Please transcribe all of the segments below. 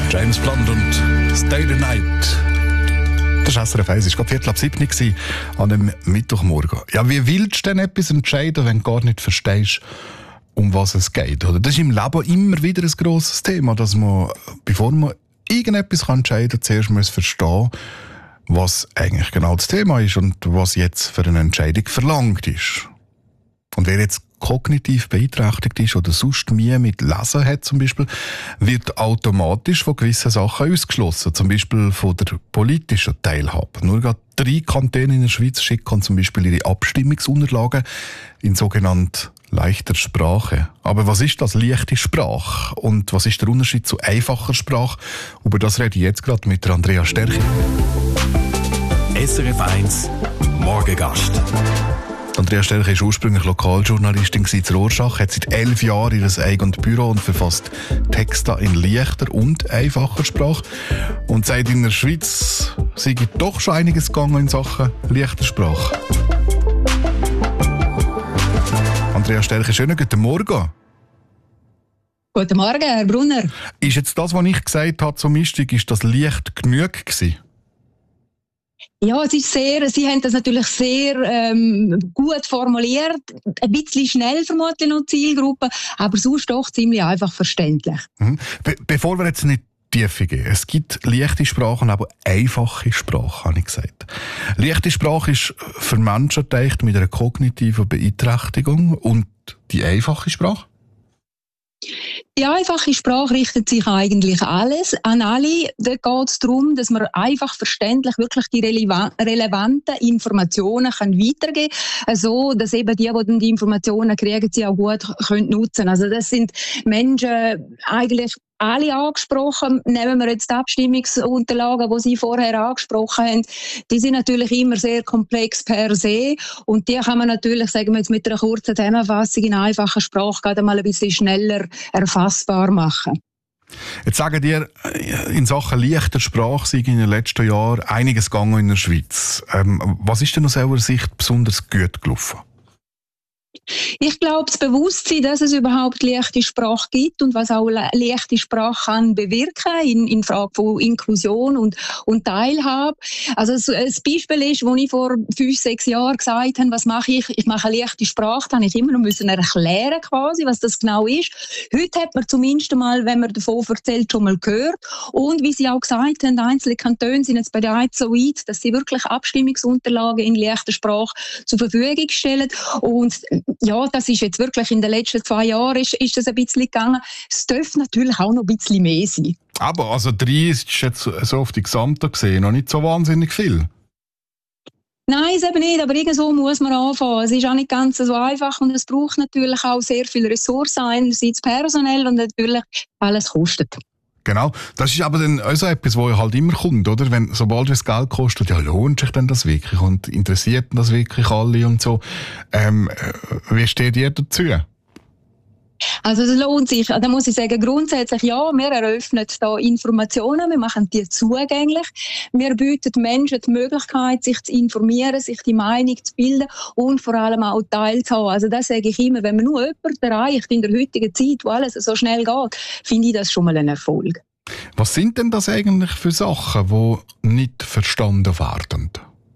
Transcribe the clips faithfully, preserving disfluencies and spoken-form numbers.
James Blunt und Stay the Night. Das ist S R F eins, es war Viertel ab sieben an einem Mittwochmorgen. Ja, wie willst du denn etwas entscheiden, wenn du gar nicht verstehst, um was es geht? Oder? Das ist im Leben immer wieder ein grosses Thema, dass man, bevor man irgendetwas entscheiden kann, zuerst muss verstehen, was eigentlich genau das Thema ist und was jetzt für eine Entscheidung verlangt ist. Und wer jetzt kognitiv beeinträchtigt ist oder sonst Mühe mit Lesen hat zum Beispiel, wird automatisch von gewissen Sachen ausgeschlossen, zum Beispiel von der politischen Teilhabe. Nur gerade drei Kantone in der Schweiz schicken zum Beispiel ihre Abstimmungsunterlagen in sogenannte leichter Sprache. Aber was ist das leichte Sprache? Und was ist der Unterschied zu einfacher Sprache? Über das rede ich jetzt gerade mit Andrea Sterchi. S R F eins Morgengast. Andrea Sterchi ist ursprünglich Lokaljournalistin in Rorschach, hat seit elf Jahren ihr eigenes Büro und verfasst Texte in leichter und einfacher Sprache. Und seit in der Schweiz sei doch schon einiges gegangen in Sachen leichter Sprache. Andrea Sterchi, schönen guten Morgen. Guten Morgen, Herr Brunner. Ist jetzt das, was ich gesagt habe zum Einstieg, ist das leicht genug gewesen? Ja, es ist sehr, Sie haben das natürlich sehr ähm, gut formuliert, ein bisschen schnell vermutlich noch die Zielgruppe, aber sonst doch ziemlich einfach verständlich. Mhm. Be- bevor wir jetzt nicht tiefer gehen, es gibt leichte Sprachen, aber einfache Sprache, habe ich gesagt. Leichte Sprache ist für Menschen gedacht mit einer kognitiven Beeinträchtigung und die einfache Sprache? Die einfache Sprache richtet sich eigentlich alles an alle. Da geht es darum, dass man einfach verständlich wirklich die releva- relevanten Informationen kann weitergeben kann, so dass eben die, die die Informationen kriegen, sie auch gut können nutzen. Also das sind Menschen eigentlich alle angesprochen. Nehmen wir jetzt die Abstimmungsunterlagen, die Sie vorher angesprochen haben. Die sind natürlich immer sehr komplex per se. Und die kann man natürlich, sagen wir jetzt mit einer kurzen Zusammenfassung in einfacher Sprache gerade mal ein bisschen schneller erfassbar machen. Jetzt sagen dir, in Sachen leichter Sprache sei in den letzten Jahren einiges gegangen in der Schweiz. Ähm, was ist denn aus eurer Sicht besonders gut gelaufen? Ich glaube, das Bewusstsein, dass es überhaupt leichte Sprache gibt und was auch leichte Sprache kann bewirken in, in Frage von Inklusion und, und Teilhabe. Also ein Beispiel ist, wo ich vor fünf, sechs Jahren gesagt habe, was mache ich? Ich mache eine leichte Sprache, dann habe ich immer noch müssen erklären quasi, was das genau ist. Heute hat man zumindest mal, wenn man davon erzählt, schon mal gehört. Und wie Sie auch gesagt haben, einzelne Kantone sind jetzt bereits so weit, dass sie wirklich Abstimmungsunterlagen in leichter Sprache zur Verfügung stellen. Und ja, das ist jetzt wirklich in den letzten zwei Jahren ist, ist das ein bisschen gegangen. Es dürfte natürlich auch noch ein bisschen mehr sein. Aber also drei ist jetzt so auf die Gesamte gesehen noch nicht so wahnsinnig viel. Nein, ist eben nicht, aber irgendwo muss man anfangen. Es ist auch nicht ganz so einfach und es braucht natürlich auch sehr viel Ressourcen, einerseits personell und natürlich alles kostet. Genau, das ist aber dann auch so etwas, wo halt immer kommt, oder? Wenn, sobald es Geld kostet, ja, lohnt sich denn das wirklich und interessiert das wirklich alle und so. Ähm, wie steht ihr dazu? Also es lohnt sich, da muss ich sagen, grundsätzlich ja, wir eröffnen da Informationen, wir machen die zugänglich, wir bieten Menschen die Möglichkeit, sich zu informieren, sich die Meinung zu bilden und vor allem auch teilzuhaben. Also das sage ich immer, wenn man nur jemanden erreicht in der heutigen Zeit, wo alles so schnell geht, finde ich das schon mal ein Erfolg. Was sind denn das eigentlich für Sachen, die nicht verstanden werden?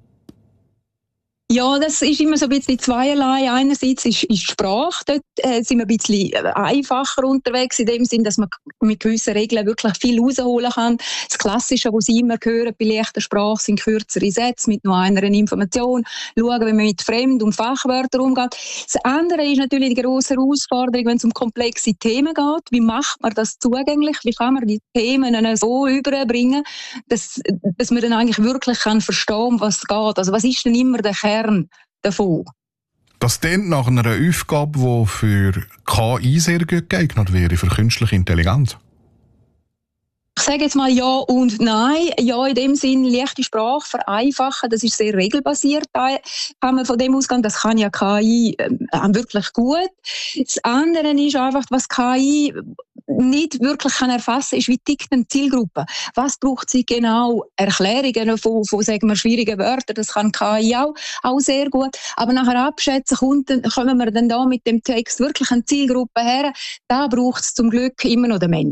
Ja, das ist immer so ein bisschen zweierlei. Einerseits ist, ist die Sprache, dort äh, sind wir ein bisschen einfacher unterwegs, in dem Sinn, dass man mit gewissen Regeln wirklich viel rausholen kann. Das Klassische, was Sie immer hören bei leichter Sprache, sind kürzere Sätze mit nur einer Information. Schauen, wie man mit Fremd- und Fachwörtern umgeht. Das andere ist natürlich die grosse Herausforderung, wenn es um komplexe Themen geht. Wie macht man das zugänglich? Wie kann man die Themen so überbringen, dass, dass man dann eigentlich wirklich kann verstehen, was es geht? Also was ist denn immer der Kern davon? Das klingt nach einer Aufgabe, die für K I sehr gut geeignet wäre, für künstliche Intelligenz. Ich sage jetzt mal ja und nein. Ja, in dem Sinn, leichte Sprache vereinfachen, das ist sehr regelbasiert. Da kann man von dem ausgehen, das kann ja K I äh, wirklich gut. Das andere ist einfach, was K I nicht wirklich kann erfassen kann, ist, wie tickt eine Zielgruppe. Was braucht sie genau? Erklärungen von, von sagen wir, schwierigen Wörtern, das kann K I auch, auch sehr gut. Aber nachher abschätzen, kommt, kommen wir dann da mit dem Text wirklich eine Zielgruppe her. Da braucht es zum Glück immer noch den Mensch.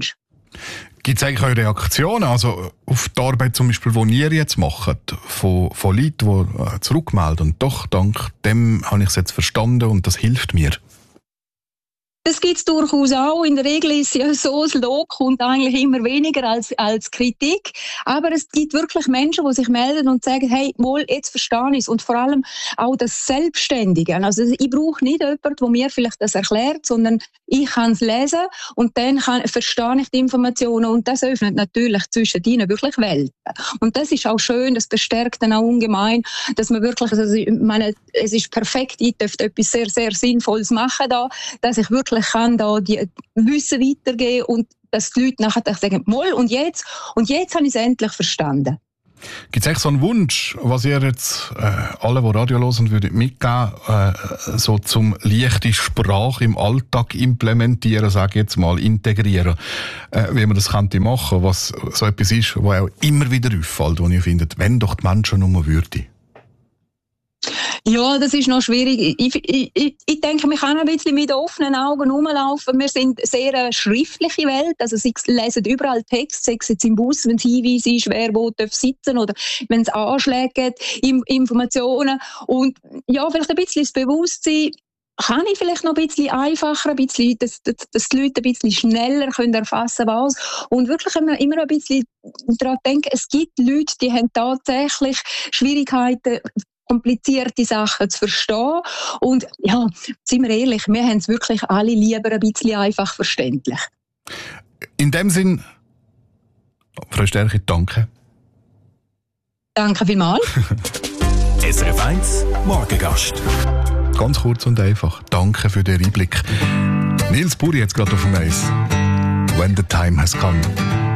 Gibt es eigentlich auch Reaktionen, also auf die Arbeit zum Beispiel, die ihr jetzt macht, von, von Leuten, die zurückmelden und doch, dank dem habe ich es jetzt verstanden und das hilft mir? Das gibt es durchaus auch. In der Regel ist es ja so, das Lob kommt eigentlich immer weniger als, als Kritik. Aber es gibt wirklich Menschen, die sich melden und sagen, hey, wohl, jetzt verstehe ich es. Und vor allem auch das Selbstständige. Also ich brauche nicht jemanden, der mir vielleicht das erklärt, sondern ich kann es lesen und dann kann, verstehe ich die Informationen. Und das öffnet natürlich zwischen ihnen wirklich Welten. Und das ist auch schön, das bestärkt dann auch ungemein, dass man wirklich, also ich meine, es ist perfekt, ich dürfte etwas sehr, sehr Sinnvolles machen da, dass ich wirklich kann da die Wissen weitergeben und dass die Leute nachher sagen, Moll, und jetzt? Und jetzt habe ich es endlich verstanden. Gibt es echt so einen Wunsch, was ihr jetzt äh, alle, die Radio hören, würdet mitgeben, äh, so zum leichte Sprache im Alltag implementieren, sage ich jetzt mal, integrieren, äh, wie man das könnte machen, was so etwas ist, was auch immer wieder auffällt, wo ihr findet, wenn doch die Menschen nur würden? Ja, das ist noch schwierig. Ich, ich, ich, ich denke, wir können ein bisschen mit offenen Augen rumlaufen. Wir sind sehr eine schriftliche Welt. Also sie lesen überall Text, sei es jetzt im Bus, wenn es Hinweise ist, wer wo darf sitzen oder wenn es Anschläge gibt, Informationen. Und ja, vielleicht ein bisschen das Bewusstsein, kann ich vielleicht noch ein bisschen einfacher, ein bisschen, dass, dass, dass die Leute ein bisschen schneller können erfassen können, was. Und wirklich immer, immer ein bisschen daran denken, es gibt Leute, die haben tatsächlich Schwierigkeiten, komplizierte Sachen zu verstehen. Und ja, sind wir ehrlich, wir haben es wirklich alle lieber ein bisschen einfach verständlich. In dem Sinn, Frau Stärke, danke. Danke vielmals. S R F eins Morgengast. Ganz kurz und einfach. Danke für den Einblick. Nils Buri jetzt gerade auf dem Eis. When the time has come.